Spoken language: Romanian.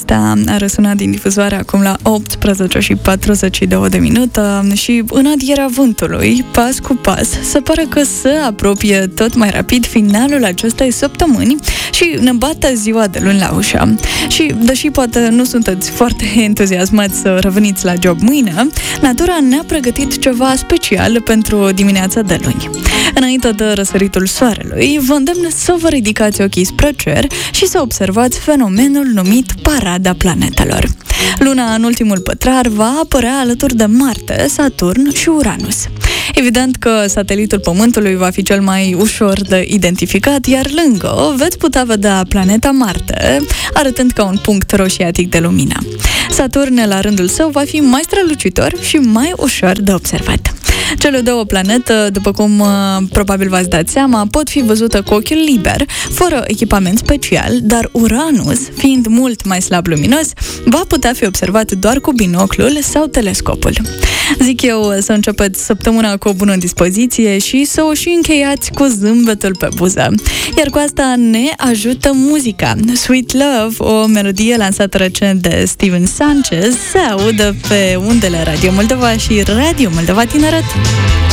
acesta a răsunat din difuzoare acum la 18:42 și în adierea vântului, pas cu pas, se pare că se apropie tot mai rapid finalul acestei săptămâni și ne bate ziua de luni la ușă. Și, deși poate nu sunteți foarte entuziasmați să reveniți la job mâine, natura ne-a pregătit ceva special pentru dimineața de luni. Înainte de răsăritul soarelui, vă îndemn să vă ridicați ochii spre cer și să observați fenomenul numit Parada Planetelor. Luna în ultimul pătrar va apărea alături de Marte, Saturn și Uranus. Evident că satelitul Pământului va fi cel mai ușor de identificat, iar lângă veți putea vedea planeta Marte, arătând ca un punct roșiatic de lumină. Saturn, la rândul său, va fi mai strălucitor și mai ușor de observat. Cele două planete, după cum probabil v-ați dat seama, pot fi văzute cu ochiul liber, fără echipament special, dar Uranus, fiind mult mai slab luminos, va putea fi observat doar cu binoclul sau telescopul. Zic eu să începeți săptămâna cu o bună dispoziție și să o și încheiați cu zâmbetul pe buză. Iar cu asta ne ajută muzica. Sweet Love, o melodie lansată recent de Steven Sanchez, se audă pe undele Radio Moldova și Radio Moldova Tineret.